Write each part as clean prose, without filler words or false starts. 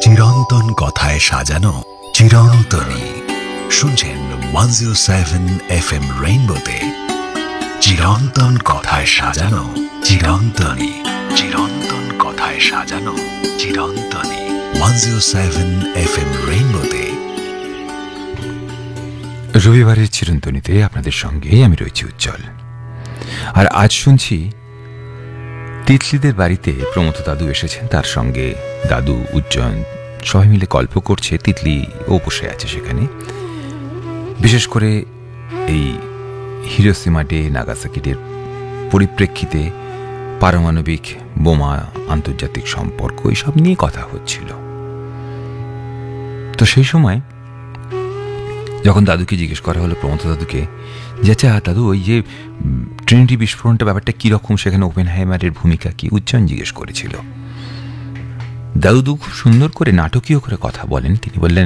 চিরন্তন কথায় সাজানো চিরন্তনী। শুনছেন 107 FM রেইনবোতে চিরন্তন কথায় সাজানো চিরন্তনী। চিরন্তন কথায় সাজানো চিরন্তনী 107 FM রেইনবোতে। রবিবারের চিরন্তনীতে আপনাদের সঙ্গে আমি রয়েছি উজ্জ্বল। আর আজ শুনছি তিতলিদের বাড়িতে প্রমথ দাদু এসেছেন, তার সঙ্গে দাদু উজ্জয়ন সবাই মিলে গল্প করছে। তিতলি ও বসে আছে সেখানে। বিশেষ করে এই হিরোশিমা ডে নাগাসাকি ডের পরিপ্রেক্ষিতে পারমাণবিক বোমা, আন্তর্জাতিক সম্পর্ক এইসব নিয়ে কথা হচ্ছিল। তো সেই সময় যখন দাদুকে জিজ্ঞেস করা হলো, প্রমথ দাদুকে, যে আচ্ছা দাদু, ওই যে ট্রিনিটি বিস্ফোরণটা ব্যাপারটা কীরকম, সেখানে ওপেনহাইমারের ভূমিকা কি, উজ্জয়ন জিজ্ঞেস করেছিল। দাদু খুব সুন্দর করে নাটকীয় করে কথা বলেন। তিনি বললেন,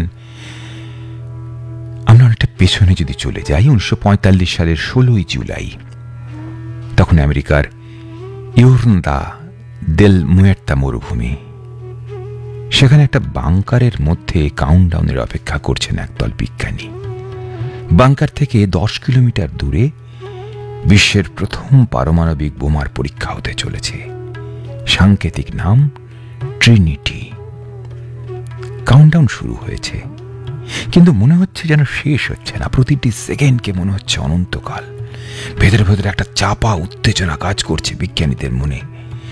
আমরা অনেকটা পেছনে যদি চলে যাই, 1945 সালের 16ই জুলাই, তখন আমেরিকার ইউরনদা দেল মুয়ের্তা মরুভূমি, সেখানে একটা বাংকারের মধ্যে কাউন্টডাউনের অপেক্ষা করছেন একদল বিজ্ঞানী। বাংকার থেকে 10 কিলোমিটার দূরে বিশ্বের প্রথম পারমাণবিক বোমার পরীক্ষা হতে চলেছে। সাংকেতিক নাম ট্রিনিটি। কাউন্টডাউন শুরু হয়েছে, কিন্তু মনে হচ্ছে যেন শেষ হচ্ছে না। প্রতিটি সেকেন্ডকে মনে হচ্ছে অনন্তকাল। ভেতরে ভেতরে একটা চাপা উত্তেজনা কাজ করছে বিজ্ঞানীদের মনে।